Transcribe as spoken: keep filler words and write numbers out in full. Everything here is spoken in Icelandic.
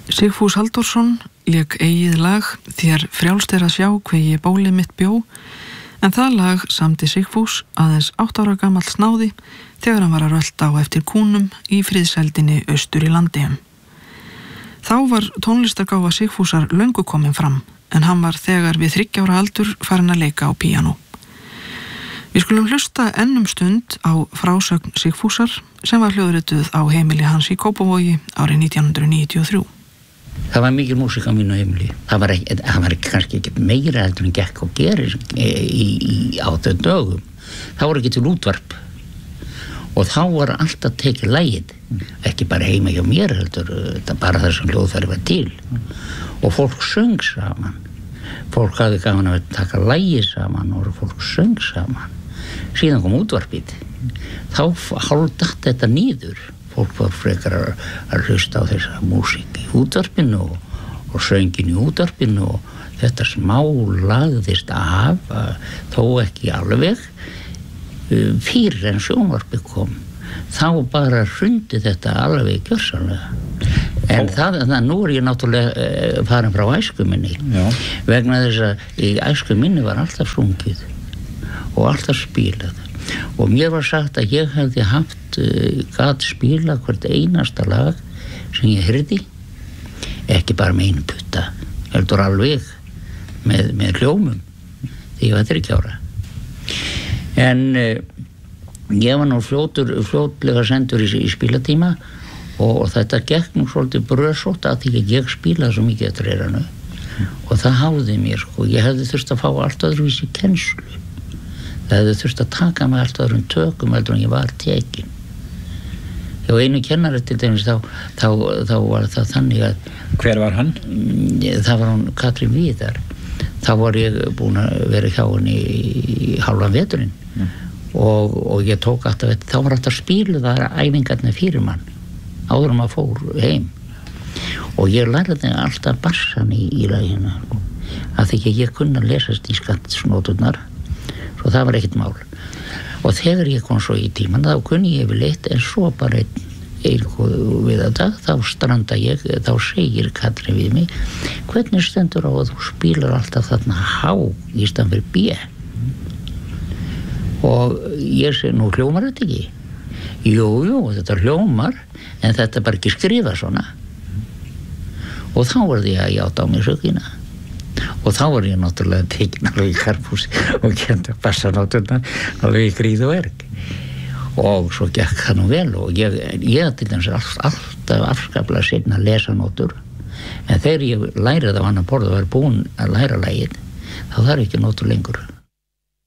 Sigfús Halldórsson lék eigið lag Þér frjálst er að sjá hve ég bólið mitt bjó, en það lag samdi Sigfús aðeins átta ára gamall snáði þegar hann var að rölta á eftir kúnum í friðseldinni austur í Landeyjum. Þá var tónlistargáfa Sigfúsar löngu komin fram, en hann var þegar við þriggja ára aldur farin að leika á píanó. Við skulum hlusta enn um stund á frásögn Sigfúsar sem var hljóðrituð á heimili hans í Kópavogi árið nítján hundruð níutíu og þrjú. Það var mikil músík á mínu heimili. Það var, ekki, það var kannski ekki meira heldur en gekk og gerir í, í, á þau dögum. Það voru ekki til útvarp og þá var alltaf tekið lagið, ekki bara heima hjá mér heldur, þetta bara það sem hljóðfæri var til, og fólk söng saman. Fólk hafði gaman að taka lagið saman og fólk söng saman. Síðan kom útvarpið. Þá hálfdatt þetta niður. Fólk var frekar að, að hlusta á þessa músík í útvarpinu og, og söngin í útvarpinu og þetta smá lagðist af, þó ekki alveg, fyrir en sjónvarpið kom. Þá bara hrundi þetta alveg gjörsamlega. En það, það, nú er ég náttúrulega farin frá æskuminni. Já. Vegna þess að í æskuminni var alltaf sungið og alltaf spilað. Og mér var sagt að ég hefði haft uh, gat spila hvert einasta lag sem ég heyrði, ekki bara með einu putta, heldur alveg með, með hljómum þegar ég var þriggja ára. En uh, ég var nú fljótur, fljótlega sendur í, í spilatíma og, og þetta gekk nú svolítið bröðsótt að því að ég spilaði svo mikið eftir eiranu og það háði mér, sko. Ég hefði þurft að fá allt öðruvísi kennslu. Það hefði þurft að taka mig allt öðrum tökum heldur en ég var tekin. Hjá einu kennari til dæmis þá, þá, þá var það þannig að... Hver var hann? Það var hún Katrín Víðar. Þá var ég búin að vera hjá henni í hálfan veturinn mm. og, og ég tók alltaf þetta. Þá var alltaf spílu þar æfingarnir fyrir mann áður um að fór heim. Og ég lærði alltaf bassan í, í laginu að því að ég kunna lesast í skattsnóturnar. Svo það var ekkert mál. Og þegar ég kom svo í tíman, þá kunni ég við leitt, en svo bara einn eilku við að dag, þá stranda ég, þá segir Katrín við mig, hvernig stendur á að þú spílar alltaf þarna há í staðan fyrir B? Og ég segi, nú hljómar þetta ekki? Jú, jú, þetta hljómar, en þetta er bara ekki skrifa svona. Og þá var því að játa á mig sökina. Og þá var ég náttúrulega tekin alveg í karphúsi og kendi að bassanóturnar alveg í gríð og erg. Og svo gekk það nú vel og ég, ég til dæmis alltaf afskaplega seinna að lesa nótur, en þegar ég lærið á annan borð og var búinn að læra lagið, þá þarf ekki nótur lengur.